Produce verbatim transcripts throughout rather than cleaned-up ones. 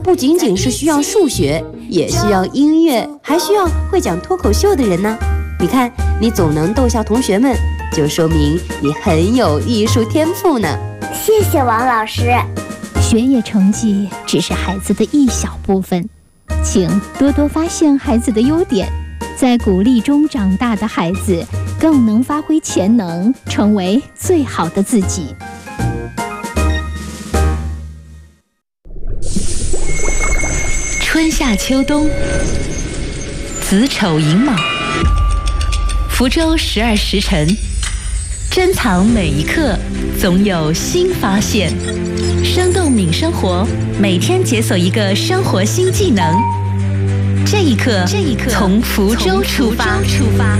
不仅仅是需要数学，也需要音乐，还需要会讲脱口秀的人呢。你看，你总能逗笑同学们，就说明你很有艺术天赋呢。 谢谢王老师。 学业成绩只是孩子的一小部分，请多多发现孩子的优点，在鼓励中长大的孩子更能发挥潜能，成为最好的自己。 春夏秋冬，子丑寅卯，福州十二时辰，珍藏每一刻，总有新发现。生动敏生活，每天解锁一个生活新技能。这一刻，这一刻从福州出发。出发。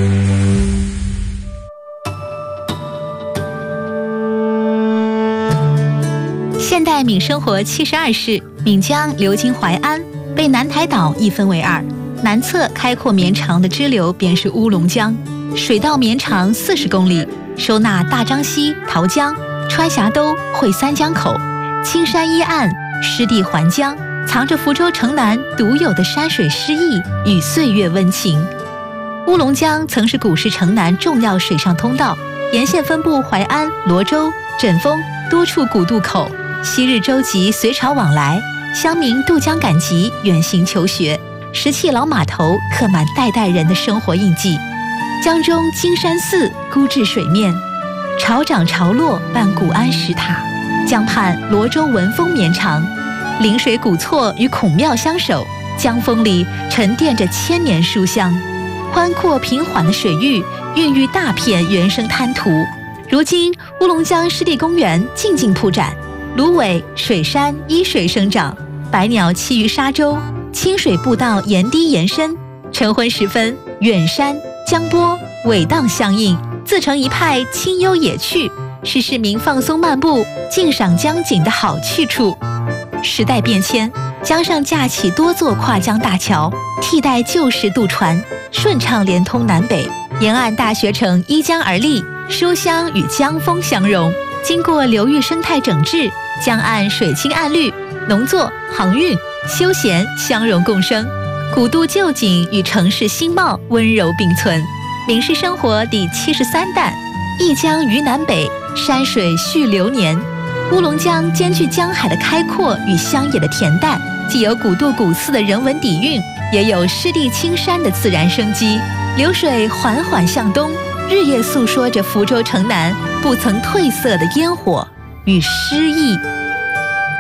现代闽生活七十二市，闽江流经淮安，被南台岛一分为二。南侧开阔绵长的支流便是乌龙江，水道绵长四十公里，收纳大漳溪、桃江、川峡兜、汇三江口。青山依岸，湿地环江，藏着福州城南独有的山水诗意与岁月温情。乌龙江曾是古时城南重要水上通道，沿线分布淮安、罗州、枕风多处古渡口。昔日舟楫随潮往来，乡民渡江赶集，远行求学。石砌老码头刻满代代人的生活印记。江中金山寺孤至水面，潮涨潮落伴古安石塔。江畔罗州文风绵长，临水古厝与孔庙相守，江风里沉淀着千年书香。宽阔平缓的水域孕育大片原生滩涂。如今乌龙江湿地公园静静铺展，芦苇、水杉依水生长，百鸟栖于沙洲，清水步道沿堤延伸。晨昏时分，远山、江波、苇荡相映，自成一派清幽野趣，是市民放松漫步、静赏江景的好去处。时代变迁，江上架起多座跨江大桥，替代旧时渡船，顺畅连通南北。沿岸大学城依江而立，书香与江风相融。经过流域生态整治，江岸水清岸绿，农作、航运、休闲相融共生，古都旧景与城市新貌温柔并存。闽式生活第七十三弹，一江于南北，山水续流年。乌龙江兼具江海的开阔与乡野的恬淡，既有古渡古寺的人文底蕴，也有湿地青山的自然生机。流水缓缓向东，日夜诉说着福州城南不曾褪色的烟火与诗意。